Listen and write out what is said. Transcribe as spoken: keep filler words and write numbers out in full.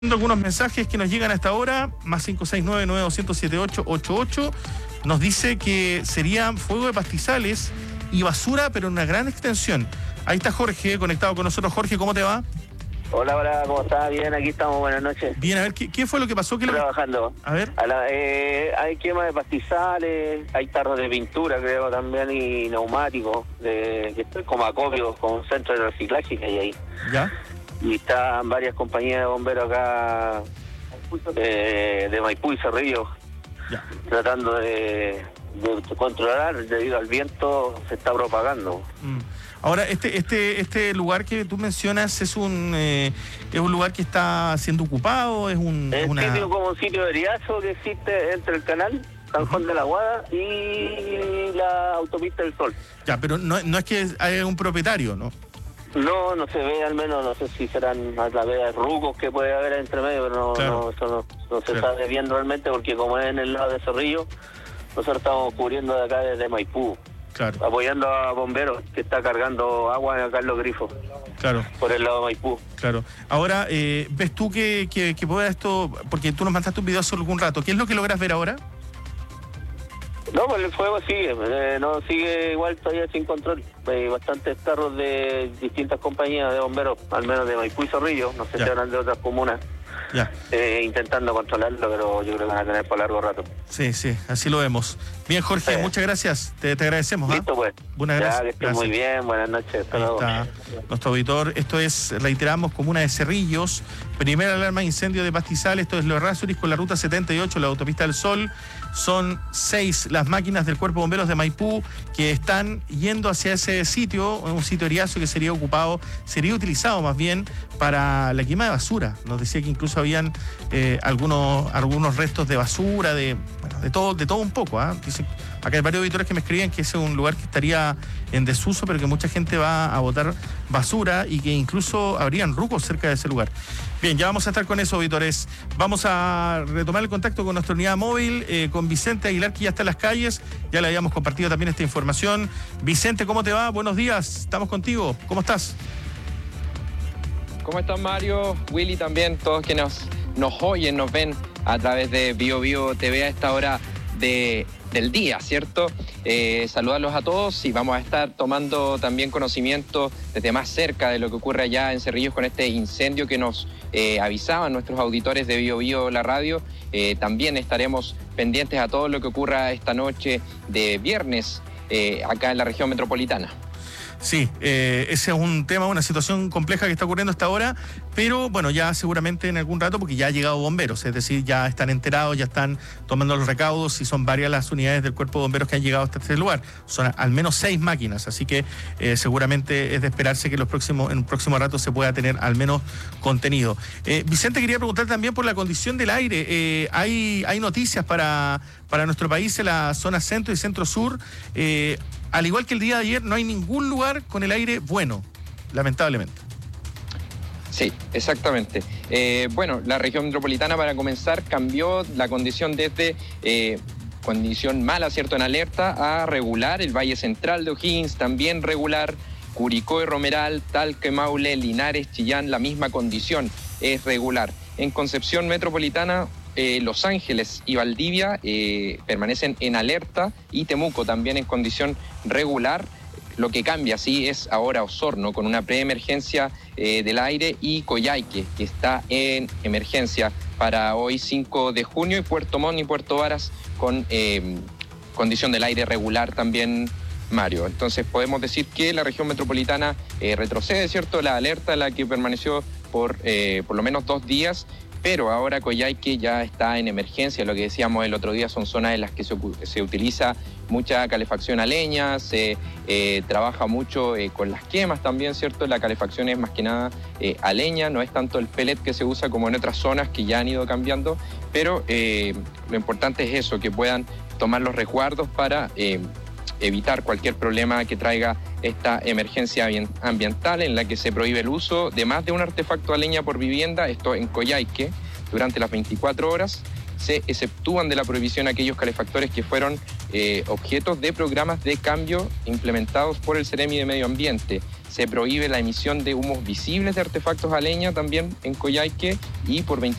Algunos mensajes que nos llegan a esta hora, más cinco seis nueve, nueve dos cero siete ocho ocho ocho, nos dice que sería fuego de pastizales y basura, pero en una gran extensión. Ahí está Jorge, conectado con nosotros. Jorge, ¿cómo te va? Hola, hola, ¿cómo estás? Bien, aquí estamos, buenas noches. Bien, a ver, ¿qué, qué fue lo que pasó? ¿Qué Trabajando. Lo... A ver. A la, eh, hay quema de pastizales, hay tarros de pintura, creo, también, y neumáticos, de, que estoy como acopio, con un centro de reciclaje que hay ahí. ¿Ya? Y están varias compañías de bomberos acá eh, de Maipú y Cerrillo, ya, tratando de, de controlar, debido al viento se está propagando. Mm. Ahora, este este este lugar que tú mencionas es un eh, es un lugar que está siendo ocupado, es un Es una... sitio como un sitio de riazo que existe entre el canal San Juan de la Guada y la autopista del Sol. Ya, pero no, no es que haya un propietario, ¿no? No, no se ve, al menos, no sé si serán a través de rucos que puede haber entre medio, pero no, claro. no, eso no, no se claro. sabe bien realmente, porque como es en el lado de Cerrillo, nosotros estamos cubriendo de acá desde Maipú, Claro. apoyando a bomberos que está cargando agua acá en los grifos, Claro. por el lado de Maipú. Claro. Ahora, eh, ¿ves tú que, que, que pueda esto, porque tú nos mandaste un video hace algún rato, ¿qué es lo que logras ver ahora? No, pues el fuego sigue, eh, no sigue igual todavía sin control. Hay bastantes carros de distintas compañías de bomberos, al menos de Maipú y Cerrillo, no sé Ya. si habrán de otras comunas, Ya. eh, intentando controlarlo, pero yo creo que van a tener por largo rato. Sí, sí, así lo vemos. Bien, Jorge, Sí. muchas gracias, te, te agradecemos. ¿Ah? Listo, pues. Buenas Ya, gracias. que estén Gracias. muy bien, buenas noches. Hasta Ahí luego. está nuestro auditor. Esto es, reiteramos, comuna de Cerrillos. Primera alarma de incendio de pastizales. Esto es Los Errázuriz con la ruta setenta y ocho, la autopista del Sol. Son seis las máquinas del Cuerpo de Bomberos de Maipú que están yendo hacia ese sitio, un sitio eriazo que sería ocupado, sería utilizado más bien para la quema de basura. Nos decía que incluso habían eh, algunos, algunos restos de basura, de, bueno, de todo, de todo un poco. ¿eh? Dicen, acá hay varios auditores que me escribían que ese es un lugar que estaría en desuso, pero que mucha gente va a botar basura y que incluso habrían rucos cerca de ese lugar. Bien, ya vamos a estar con eso, auditores. Vamos a retomar el contacto con nuestra unidad móvil, eh, con Vicente Aguilar, que ya está en las calles. Ya le habíamos compartido también esta información. Vicente, ¿cómo te va? Buenos días, estamos contigo. ¿Cómo estás? ¿Cómo estás, Mario? Willy también, todos que nos, nos oyen, nos ven a través de Bio Bio T V a esta hora de, del día, ¿cierto? Eh, saludarlos a todos y vamos a estar tomando también conocimiento desde más cerca de lo que ocurre allá en Cerrillos con este incendio que nos eh, avisaban nuestros auditores de Bio Bio la radio. Eh, también estaremos pendientes a todo lo que ocurra esta noche de viernes eh, acá en la región metropolitana. Sí, eh, ese es un tema, una situación compleja que está ocurriendo hasta ahora, pero bueno, ya seguramente en algún rato, porque ya han llegado bomberos, es decir, ya están enterados, ya están tomando los recaudos y son varias las unidades del Cuerpo de Bomberos que han llegado hasta este lugar. Son al menos seis máquinas, así que eh, seguramente es de esperarse que los próximos, en un próximo rato se pueda tener al menos contenido. Eh, Vicente, quería preguntar también por la condición del aire. Eh, hay, hay noticias para, para nuestro país en la zona centro y centro-sur. Eh, Al igual que el día de ayer, no hay ningún lugar con el aire bueno, lamentablemente. Sí, exactamente. Eh, bueno, la región metropolitana, para comenzar, cambió la condición desde eh, condición mala, ¿cierto?, en alerta, a regular. El Valle Central de O'Higgins también regular. Curicó y Romeral, Talca, Maule, Linares, Chillán, la misma condición, es regular. En Concepción metropolitana, Eh, Los Ángeles y Valdivia eh, permanecen en alerta y Temuco también en condición regular. Lo que cambia, sí, es ahora Osorno con una preemergencia eh, del aire y Coyhaique, que está en emergencia para hoy cinco de junio, y Puerto Montt y Puerto Varas con eh, condición del aire regular también, Mario. Entonces podemos decir que la región metropolitana eh, retrocede, ¿cierto?, la alerta, la que permaneció por eh, por lo menos dos días. Pero ahora Coyhaique ya está en emergencia. Lo que decíamos el otro día, son zonas en las que se, se utiliza mucha calefacción a leña, se eh, trabaja mucho eh, con las quemas también, ¿cierto? La calefacción es más que nada eh, a leña, no es tanto el pellet que se usa como en otras zonas que ya han ido cambiando, pero eh, lo importante es eso, que puedan tomar los resguardos para eh, evitar cualquier problema que traiga esta emergencia ambiental, en la que se prohíbe el uso de más de un artefacto a leña por vivienda. Esto en Coyhaique, durante las veinticuatro horas. Se exceptúan de la prohibición aquellos calefactores que fueron eh, objetos de programas de cambio implementados por el Ceremi de Medio Ambiente. se prohíbe la emisión de humos visibles de artefactos a leña también en Coyhaique y por